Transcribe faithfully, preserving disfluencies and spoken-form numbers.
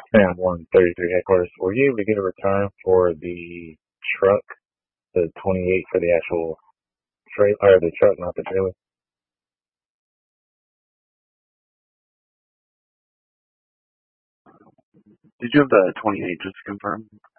Sam one thirty-three headquarters. Were you able to get a return for the truck, the twenty-eight for the actual trailer, or the truck, not the trailer? Did you have the twenty-eight just to confirm?